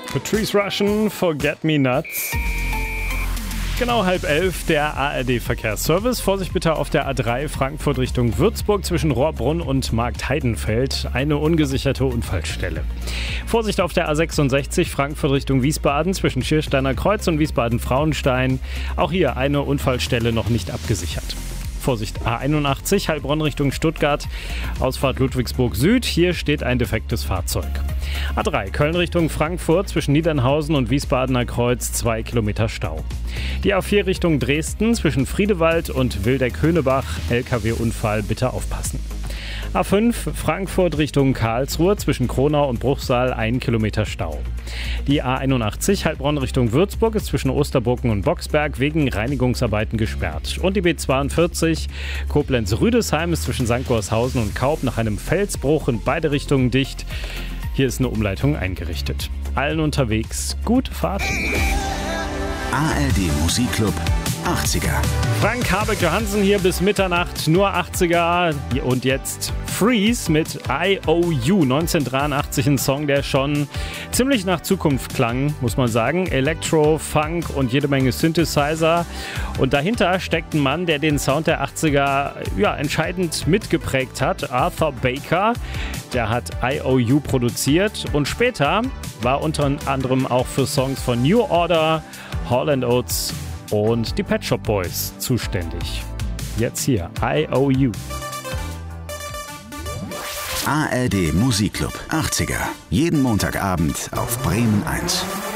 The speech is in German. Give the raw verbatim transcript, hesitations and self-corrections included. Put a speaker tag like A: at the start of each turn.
A: Patrice Rushen, Forget Me Nuts. Genau halb elf, der A R D-Verkehrsservice. Vorsicht bitte auf der A drei Frankfurt Richtung Würzburg zwischen Rohrbrunn und Marktheidenfeld. Eine ungesicherte Unfallstelle. Vorsicht auf der A sechsundsechzig Frankfurt Richtung Wiesbaden zwischen Schiersteiner Kreuz und Wiesbaden-Frauenstein. Auch hier eine Unfallstelle noch nicht abgesichert. Vorsicht A einundachtzig, Heilbronn Richtung Stuttgart, Ausfahrt Ludwigsburg Süd. Hier steht ein defektes Fahrzeug. A drei, Köln Richtung Frankfurt zwischen Niedernhausen und Wiesbadener Kreuz, zwei Kilometer Stau. Die A vier Richtung Dresden zwischen Friedewald und Wildeck-Höhnebach, L K W-Unfall, bitte aufpassen. A fünf, Frankfurt Richtung Karlsruhe zwischen Kronau und Bruchsal, ein Kilometer Stau. Die A einundachtzig, Heilbronn Richtung Würzburg, ist zwischen Osterbrücken und Boxberg wegen Reinigungsarbeiten gesperrt. Und die B zweiundvierzig, Koblenz-Rüdesheim, ist zwischen Sankt Gorshausen und Kaub nach einem Felsbruch in beide Richtungen dicht. Hier ist eine Umleitung eingerichtet. Allen unterwegs gute Fahrt.
B: A R D Musikclub achtziger.
A: Frank Habeck Johansen hier bis Mitternacht, nur achtziger. Und jetzt Freeze mit I O U. neunzehnhundertdreiundachtzig, ein Song, der schon ziemlich nach Zukunft klang, muss man sagen. Elektro, Funk und jede Menge Synthesizer. Und dahinter steckt ein Mann, der den Sound der achtziger ja, entscheidend mitgeprägt hat. Arthur Baker, der hat I O U produziert. Und später war unter anderem auch für Songs von New Order, Hall and Oates und die Pet Shop Boys zuständig. Jetzt hier, I O U.
B: A R D Musikclub achtziger. Jeden Montagabend auf Bremen eins.